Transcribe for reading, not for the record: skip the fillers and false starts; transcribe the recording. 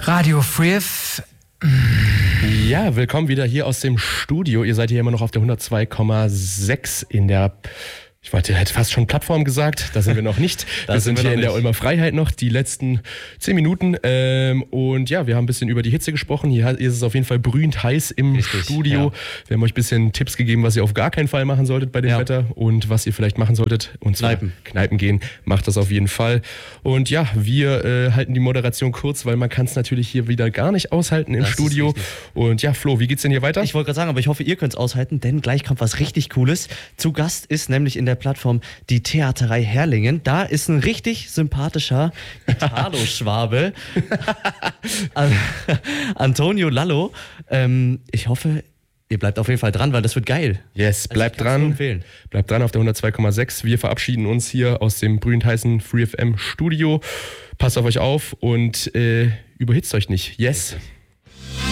Radio FreeF. Ja, willkommen wieder hier aus dem Studio. Ihr seid hier immer noch auf der 102,6 in der... Ich hätte fast schon Plattform gesagt, da sind wir noch nicht. Wir sind hier in der Ulmer Freiheit noch, die letzten 10 Minuten. Und ja, wir haben ein bisschen über die Hitze gesprochen. Hier ist es auf jeden Fall brühend heiß im Studio. Ja. Wir haben euch ein bisschen Tipps gegeben, was ihr auf gar keinen Fall machen solltet bei dem Wetter und was ihr vielleicht machen solltet. Und zwar Kneipen gehen, macht das auf jeden Fall. Und ja, wir halten die Moderation kurz, weil man kann es natürlich hier wieder gar nicht aushalten im Studio. Und ja, Flo, wie geht's denn hier weiter? Ich wollte gerade sagen, aber ich hoffe, ihr könnt es aushalten, denn gleich kommt was richtig Cooles. Zu Gast ist nämlich in der Plattform die Theaterei Herrlingen. Da ist ein richtig sympathischer Italo-Schwabe, Antonio Lallo. Ich hoffe, ihr bleibt auf jeden Fall dran, weil das wird geil. Yes, bleibt dran. Bleibt dran auf der 102,6. Wir verabschieden uns hier aus dem brühend heißen FreeFM Studio. Passt auf euch auf und überhitzt euch nicht. Yes.